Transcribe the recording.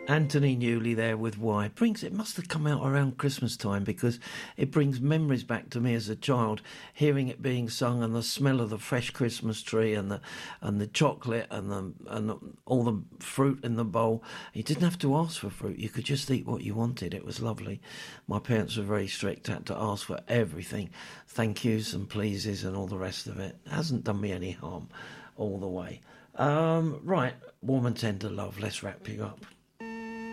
Anthony Newley there with Why. It must have come out around Christmas time because it brings memories back to me as a child, hearing it being sung and the smell of the fresh Christmas tree and the chocolate and all the fruit in the bowl. You didn't have to ask for fruit, you could just eat what you wanted. It was lovely. My parents were very strict, had to ask for everything. Thank yous and pleases and all the rest of it. It hasn't done me any harm all the way. Right, Warm and Tender Love, let's wrap you up.